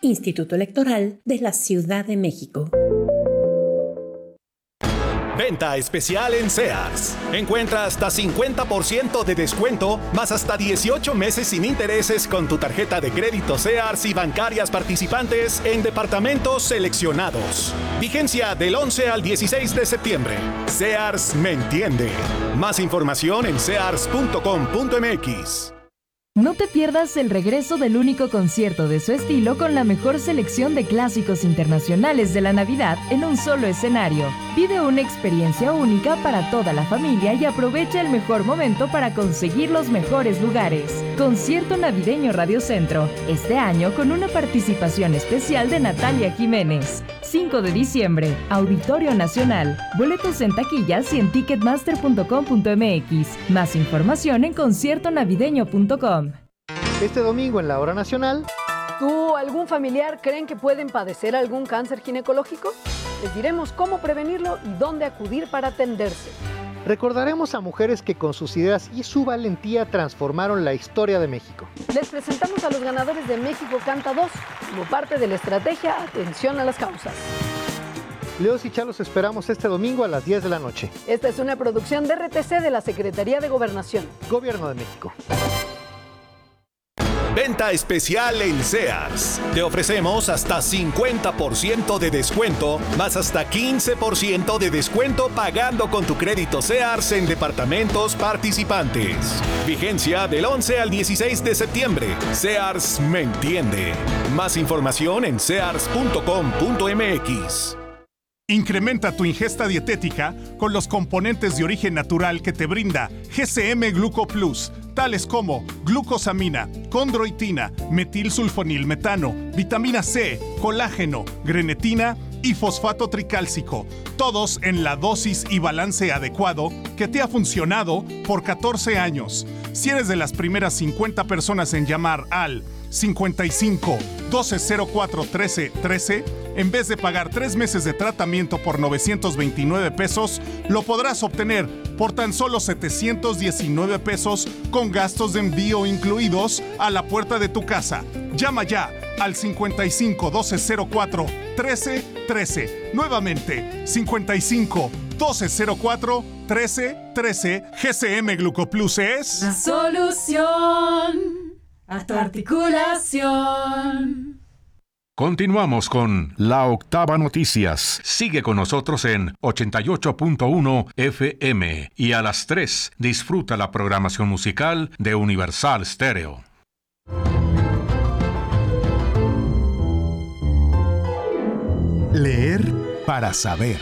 Instituto Electoral de la Ciudad de México. Venta especial en Sears. Encuentra hasta 50% de descuento, más hasta 18 meses sin intereses con tu tarjeta de crédito Sears y bancarias participantes en departamentos seleccionados. Vigencia del 11 al 16 de septiembre. Sears me entiende. Más información en sears.com.mx. No te pierdas el regreso del único concierto de su estilo con la mejor selección de clásicos internacionales de la Navidad en un solo escenario. Vive una experiencia única para toda la familia y aprovecha el mejor momento para conseguir los mejores lugares. Concierto Navideño Radio Centro, este año con una participación especial de Natalia Jiménez. 5 de diciembre, Auditorio Nacional. Boletos en taquillas y en ticketmaster.com.mx. Más información en conciertonavideño.com. Este domingo en la Hora Nacional. ¿Tú o algún familiar creen que pueden padecer algún cáncer ginecológico? Les diremos cómo prevenirlo y dónde acudir para atenderse. Recordaremos a mujeres que con sus ideas y su valentía transformaron la historia de México. Les presentamos a los ganadores de México Canta 2 como parte de la estrategia Atención a las Causas. Leos y Chá los esperamos este domingo a las 10 de la noche. Esta es una producción de RTC de la Secretaría de Gobernación. Gobierno de México. Venta especial en Sears. Te ofrecemos hasta 50% de descuento, más hasta 15% de descuento pagando con tu crédito Sears en departamentos participantes. Vigencia del 11 al 16 de septiembre. Sears me entiende. Más información en sears.com.mx. Incrementa tu ingesta dietética con los componentes de origen natural que te brinda GCM Gluco Plus, tales como glucosamina, condroitina, metilsulfonilmetano, vitamina C, colágeno, grenetina y fosfato tricálcico, todos en la dosis y balance adecuado que te ha funcionado por 14 años. Si eres de las primeras 50 personas en llamar al 55 1204 13 13, en vez de pagar 3 meses de tratamiento por 929 pesos, lo podrás obtener por tan solo 719 pesos con gastos de envío incluidos a la puerta de tu casa. Llama ya al 55 1204 13 13. Nuevamente, 55 1204 13 13. GCM Glucoplus es la solución a tu articulación. Continuamos con La Octava Noticias. Sigue con nosotros en 88.1 FM y a las 3 disfruta la programación musical de Universal Stereo. Leer para saber.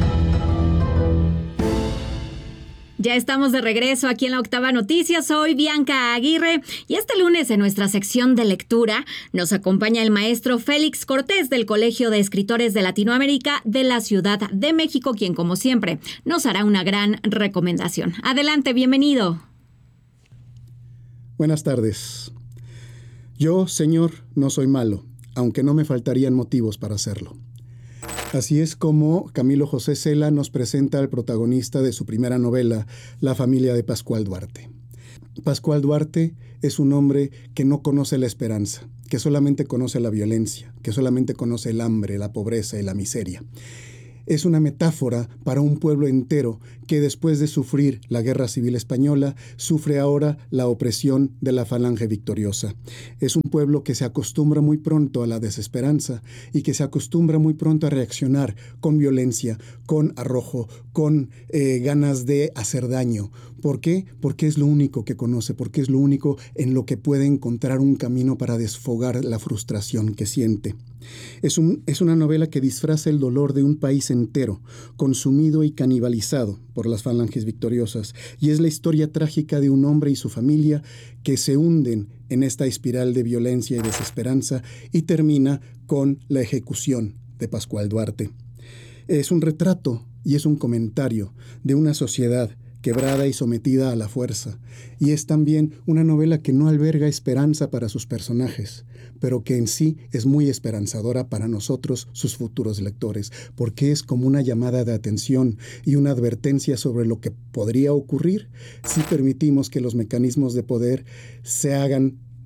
Ya estamos de regreso aquí en La Octava Noticias. Soy Bianca Aguirre y este lunes en nuestra sección de lectura nos acompaña el maestro Félix Cortés del Colegio de Escritores de Latinoamérica de la Ciudad de México, quien como siempre nos hará una gran recomendación. Adelante, bienvenido. Buenas tardes. Yo, señor, no soy malo, aunque no me faltarían motivos para hacerlo. Así es como Camilo José Cela nos presenta al protagonista de su primera novela, La familia de Pascual Duarte. Pascual Duarte es un hombre que no conoce la esperanza, que solamente conoce la violencia, que solamente conoce el hambre, la pobreza y la miseria. Es una metáfora para un pueblo entero que después de sufrir la Guerra Civil Española, sufre ahora la opresión de la Falange Victoriosa. Es un pueblo que se acostumbra muy pronto a la desesperanza y que se acostumbra muy pronto a reaccionar con violencia, con arrojo, con ganas de hacer daño. ¿Por qué? Porque es lo único que conoce, porque es lo único en lo que puede encontrar un camino para desfogar la frustración que siente. Es una novela que disfraza el dolor de un país entero, consumido y canibalizado por las falanges victoriosas, y es la historia trágica de un hombre y su familia que se hunden en esta espiral de violencia y desesperanza y termina con la ejecución de Pascual Duarte. Es un retrato y es un comentario de una sociedad quebrada y sometida a la fuerza, y es también una novela que no alberga esperanza para sus personajes, pero que en sí es muy esperanzadora para nosotros, sus futuros lectores, porque es como una llamada de atención y una advertencia sobre lo que podría ocurrir si permitimos que los mecanismos de poder se hagan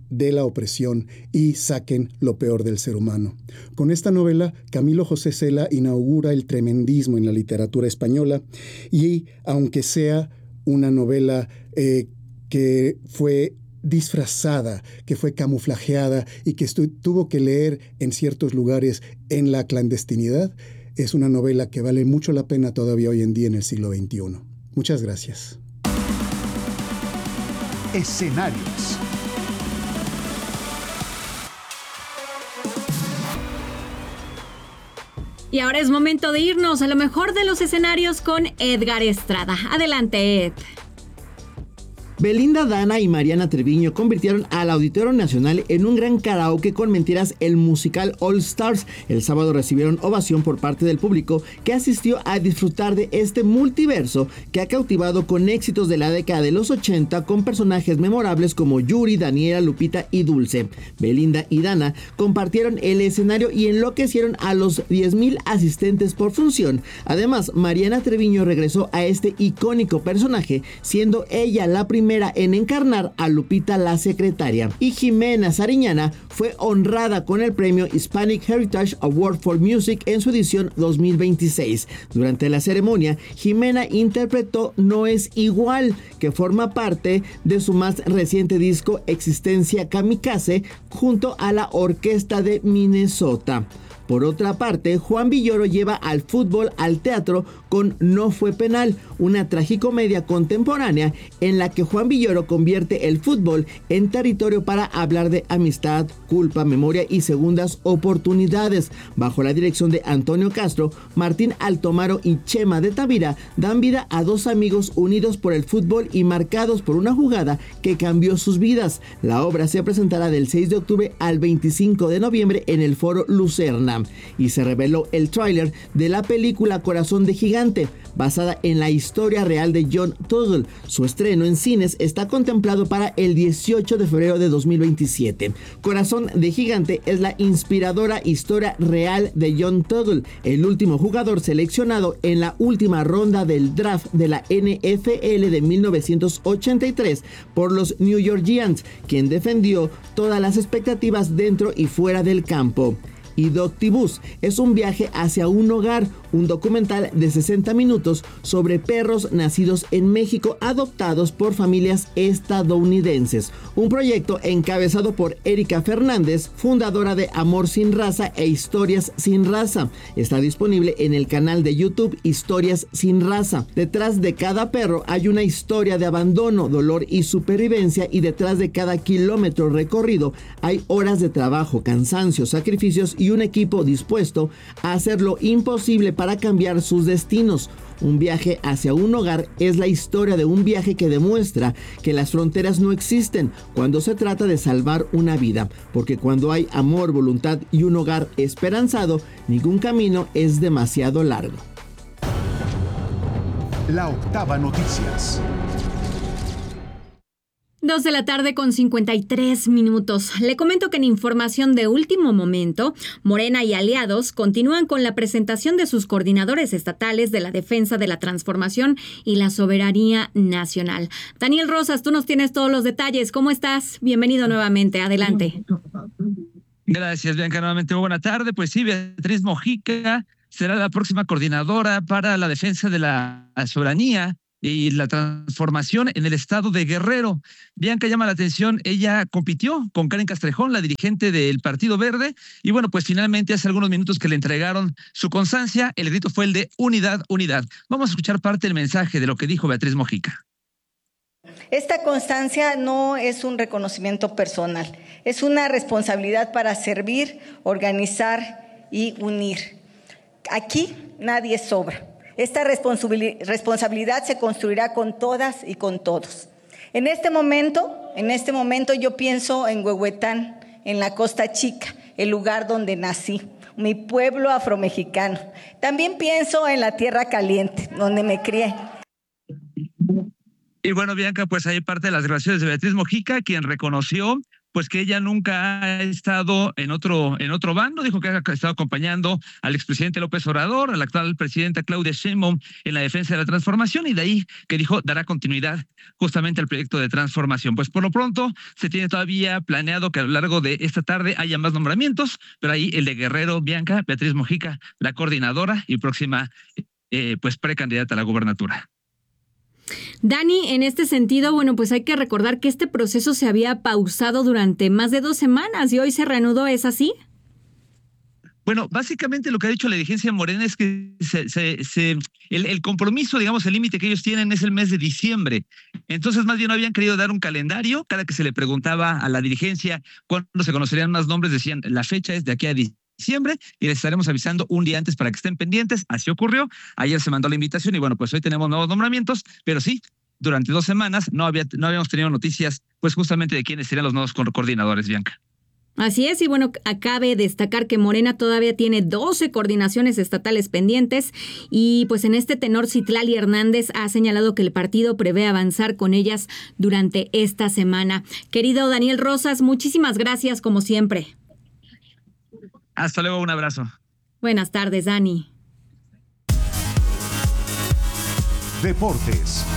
de la opresión y saquen lo peor del ser humano. Con esta novela, Camilo José Cela inaugura el tremendismo en la literatura española y, aunque sea una novela que fue disfrazada, que fue camuflajeada y que tuvo que leer en ciertos lugares en la clandestinidad, es una novela que vale mucho la pena todavía hoy en día en el siglo XXI. Muchas gracias. Escenarios. Y ahora es momento de irnos a lo mejor de los escenarios con Edgar Estrada. Adelante, Ed. Belinda, Dana y Mariana Treviño convirtieron al Auditorio Nacional en un gran karaoke con mentiras, el musical All Stars. El sábado recibieron ovación por parte del público que asistió a disfrutar de este multiverso que ha cautivado con éxitos de la década de los 80 con personajes memorables como Yuri, Daniela, Lupita y Dulce. Belinda y Dana compartieron el escenario y enloquecieron a los 10,000 asistentes por función. Además, Mariana Treviño regresó a este icónico personaje, siendo ella la primera en encarnar a Lupita la secretaria. Y Jimena Sariñana fue honrada con el premio Hispanic Heritage Award for Music en su edición 2026. Durante la ceremonia, Jimena interpretó No es igual, que forma parte de su más reciente disco Existencia Kamikaze, junto a la Orquesta de Minnesota. Por otra parte, Juan Villoro lleva al fútbol al teatro con No fue penal, una tragicomedia contemporánea en la que Juan Villoro convierte el fútbol en territorio para hablar de amistad, culpa, memoria y segundas oportunidades. Bajo la dirección de Antonio Castro, Martín Altomaro y Chema de Tavira dan vida a dos amigos unidos por el fútbol y marcados por una jugada que cambió sus vidas. La obra se presentará del 6 de octubre al 25 de noviembre en el Foro Lucerna. Y se reveló el tráiler de la película Corazón de Gigante, basada en la historia real de John Tuttle. Su estreno en cines está contemplado para el 18 de febrero de 2027. Corazón de Gigante es la inspiradora historia real de John Tuttle, el último jugador seleccionado en la última ronda del draft de la NFL de 1983 por los New York Giants, quien defendió todas las expectativas dentro y fuera del campo. Y Doctibus es un viaje hacia un hogar, un documental de 60 minutos sobre perros nacidos en México adoptados por familias estadounidenses. Un proyecto encabezado por Erika Fernández, fundadora de Amor Sin Raza e Historias Sin Raza. Está disponible en el canal de YouTube Historias Sin Raza. Detrás de cada perro hay una historia de abandono, dolor y supervivencia, y detrás de cada kilómetro recorrido hay horas de trabajo, cansancio, sacrificios y un equipo dispuesto a hacer lo imposible para cambiar sus destinos. Un viaje hacia un hogar es la historia de un viaje que demuestra que las fronteras no existen cuando se trata de salvar una vida, porque cuando hay amor, voluntad y un hogar esperanzado, ningún camino es demasiado largo. La Octava Noticias. 2 de la tarde con 53 minutos. Le comento que en información de último momento, Morena y aliados continúan con la presentación de sus coordinadores estatales de la defensa de la transformación y la soberanía nacional. Daniel Rosas, tú nos tienes todos los detalles. ¿Cómo estás? Bienvenido nuevamente. Adelante. Gracias, Bianca. Nuevamente, muy buena tarde. Pues sí, Beatriz Mojica será la próxima coordinadora para la defensa de la soberanía y la transformación en el estado de Guerrero. Bianca, llama la atención, ella compitió con Karen Castrejón, la dirigente del Partido Verde, y bueno, pues finalmente hace algunos minutos que le entregaron su constancia, el grito fue el de unidad, unidad. Vamos a escuchar parte del mensaje de lo que dijo Beatriz Mojica. Esta constancia no es un reconocimiento personal, es una responsabilidad para servir, organizar y unir. Aquí nadie sobra. Esta responsabilidad se construirá con todas y con todos. En este momento yo pienso en Huehuetán, en la Costa Chica, el lugar donde nací, mi pueblo afromexicano. También pienso en la Tierra Caliente, donde me crié. Y bueno, Bianca, pues hay parte de las declaraciones de Beatriz Mojica, quien reconoció pues que ella nunca ha estado en otro bando. Dijo que ha estado acompañando al expresidente López Obrador, a la actual presidenta Claudia Sheinbaum en la defensa de la transformación, y de ahí que dijo dará continuidad justamente al proyecto de transformación. Pues por lo pronto se tiene todavía planeado que a lo largo de esta tarde haya más nombramientos, pero ahí el de Guerrero, Bianca, Beatriz Mojica, la coordinadora y próxima pues precandidata a la gubernatura. Dani, en este sentido, bueno, pues hay que recordar que este proceso se había pausado durante más de 2 semanas y hoy se reanudó, ¿es así? Bueno, básicamente lo que ha dicho la dirigencia Morena es que el compromiso, digamos, el límite que ellos tienen es el mes de diciembre. Entonces, más bien no habían querido dar un calendario. Cada que se le preguntaba a la dirigencia cuándo se conocerían más nombres, decían la fecha es de aquí a diciembre y les estaremos avisando un día antes para que estén pendientes. Así ocurrió. Ayer se mandó la invitación y bueno, pues hoy tenemos nuevos nombramientos, pero sí, durante 2 semanas no habíamos tenido noticias, pues justamente de quiénes serían los nuevos coordinadores, Bianca. Así es, y bueno, cabe destacar que Morena todavía tiene 12 coordinaciones estatales pendientes y pues en este tenor Citlali Hernández ha señalado que el partido prevé avanzar con ellas durante esta semana. Querido Daniel Rosas, muchísimas gracias como siempre. Hasta luego, un abrazo. Buenas tardes, Dani. Deportes.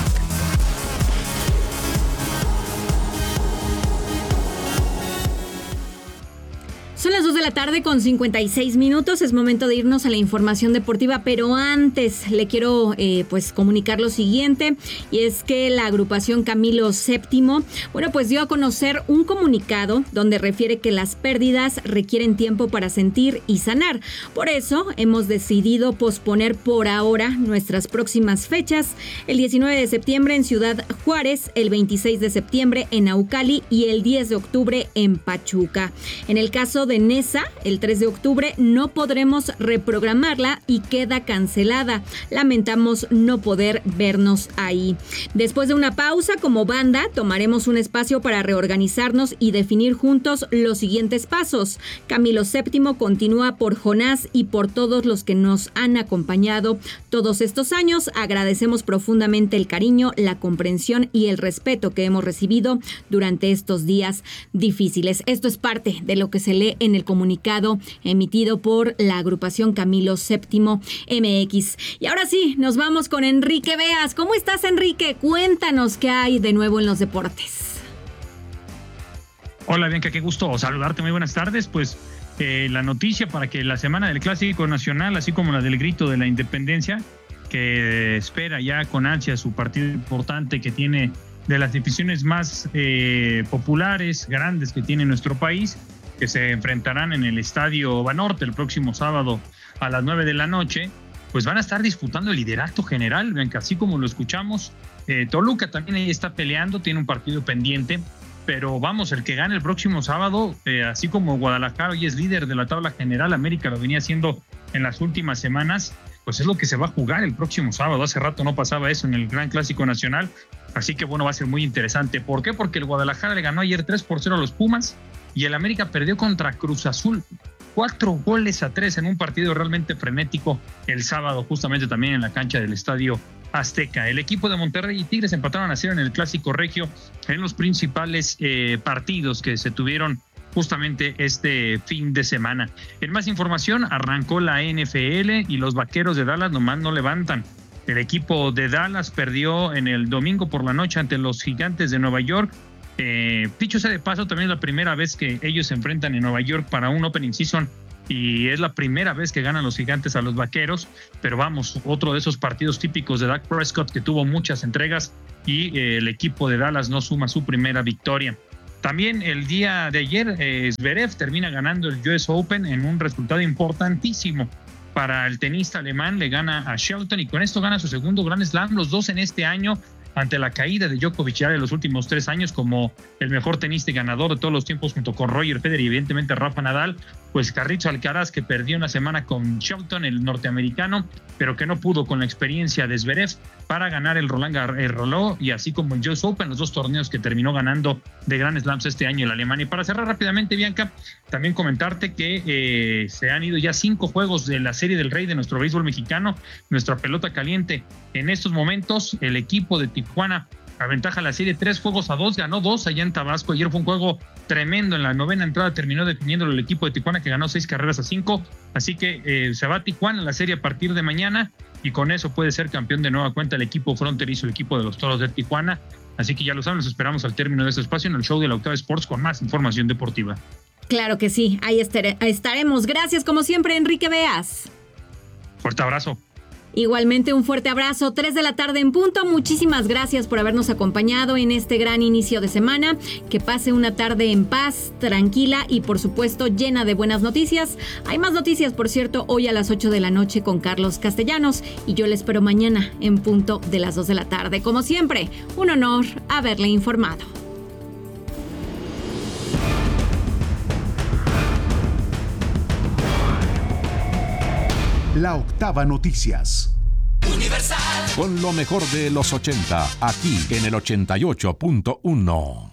Son las 2 de la tarde con 56 minutos. Es momento de irnos a la información deportiva, pero antes le quiero pues comunicar lo siguiente, y es que la agrupación Camilo VII, bueno, pues dio a conocer un comunicado donde refiere que las pérdidas requieren tiempo para sentir y sanar. Por eso hemos decidido posponer por ahora nuestras próximas fechas: el 19 de septiembre en Ciudad Juárez, el 26 de septiembre en Naucali y el 10 de octubre en Pachuca. En el caso de Nesa, el 3 de octubre no podremos reprogramarla y queda cancelada. Lamentamos no poder vernos ahí. Después de una pausa, como banda, tomaremos un espacio para reorganizarnos y definir juntos los siguientes pasos. Camilo VII continúa por Jonás y por todos los que nos han acompañado todos estos años. Agradecemos profundamente el cariño, la comprensión y el respeto que hemos recibido durante estos días difíciles. Esto es parte de lo que se lee en el comunicado emitido por la agrupación Camilo VII MX. Y ahora sí, nos vamos con Enrique Beas. ¿Cómo estás, Enrique? Cuéntanos qué hay de nuevo en los deportes. Hola, Bianca, qué gusto saludarte. Muy buenas tardes. Pues la noticia para que la semana del Clásico Nacional, así como la del Grito de la Independencia, que espera ya con ansia su partido importante, que tiene de las divisiones más populares, grandes que tiene nuestro país, que se enfrentarán en el Estadio Banorte el próximo sábado a las 9 de la noche, pues van a estar disputando el liderato general, así como lo escuchamos. Toluca también ahí está peleando, tiene un partido pendiente, pero vamos, el que gane el próximo sábado, así como Guadalajara hoy es líder de la tabla general, América lo venía haciendo en las últimas semanas, pues es lo que se va a jugar el próximo sábado. Hace rato no pasaba eso en el Gran Clásico Nacional, así que bueno, va a ser muy interesante. ¿Por qué? Porque el Guadalajara le ganó ayer 3-0 a los Pumas, y el América perdió contra Cruz Azul 4-3 en un partido realmente frenético el sábado, justamente también en la cancha del Estadio Azteca. El equipo de Monterrey y Tigres empataron a 0 en el Clásico Regio en los principales partidos que se tuvieron justamente este fin de semana. En más información, arrancó la NFL y los Vaqueros de Dallas nomás no levantan. El equipo de Dallas perdió en el domingo por la noche ante los Gigantes de Nueva York. Dicho sea de paso, también es la primera vez que ellos se enfrentan en Nueva York para un opening season y es la primera vez que ganan los Gigantes a los Vaqueros, pero vamos, otro de esos partidos típicos de Dak Prescott que tuvo muchas entregas y el equipo de Dallas no suma su primera victoria. También el día de ayer Zverev termina ganando el US Open en un resultado importantísimo para el tenista alemán, le gana a Shelton y con esto gana su segundo Grand Slam, los dos en este año, ante la caída de Djokovic ya de los últimos 3 años como el mejor tenista y ganador de todos los tiempos junto con Roger Federer y evidentemente Rafa Nadal. Pues Carlitos Alcaraz, que perdió una semana con Shelton, el norteamericano, pero que no pudo con la experiencia de Zverev para ganar el Roland Garros y así como el US Open, los 2 torneos que terminó ganando de Grand Slams este año el alemán. Y para cerrar rápidamente, Bianca, también comentarte que se han ido ya 5 juegos de la Serie del Rey de nuestro béisbol mexicano, nuestra pelota caliente. En estos momentos, el equipo de Tijuana aventaja la serie 3-2, ganó 2 allá en Tabasco. Ayer fue un juego tremendo. En la novena entrada terminó definiéndolo el equipo de Tijuana, que ganó 6-5. Así que se va a Tijuana la serie a partir de mañana, y con eso puede ser campeón de nueva cuenta el equipo fronterizo, el equipo de los Toros de Tijuana. Así que ya lo saben, los esperamos al término de este espacio en el show de la Octava Sports con más información deportiva. Claro que sí, ahí estaremos. Gracias como siempre, Enrique Beas. Fuerte abrazo. Igualmente un fuerte abrazo, 3 de la tarde en punto. Muchísimas gracias por habernos acompañado en este gran inicio de semana. Que pase una tarde en paz, tranquila y por supuesto llena de buenas noticias. Hay más noticias, por cierto, hoy a las 8 de la noche con Carlos Castellanos, y yo le espero mañana en punto de las 2 de la tarde. Como siempre, un honor haberle informado. La Octava Noticias. Universal. Con lo mejor de los 80, aquí en el 88.1.